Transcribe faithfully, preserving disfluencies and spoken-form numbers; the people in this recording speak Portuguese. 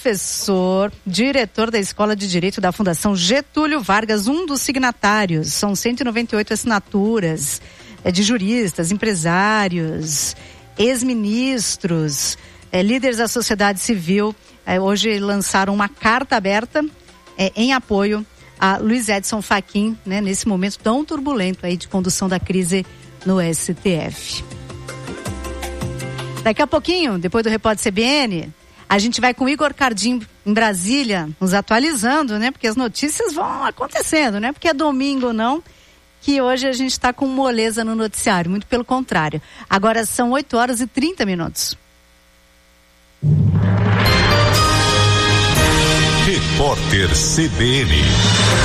professor, diretor da Escola de Direito da Fundação Getúlio Vargas, um dos signatários. São cento e noventa e oito assinaturas é, de juristas, empresários, ex-ministros, é, líderes da sociedade civil. É, hoje lançaram uma carta aberta é, em apoio a Luiz Edson Fachin, né, nesse momento tão turbulento aí de condução da crise no S T F. Daqui a pouquinho, depois do Repórter C B N, a gente vai com o Igor Cardim em Brasília, nos atualizando, né? Porque as notícias vão acontecendo, né? Porque é domingo, não, que hoje a gente está com moleza no noticiário, muito pelo contrário. Agora são oito horas e trinta minutos. Repórter C B N.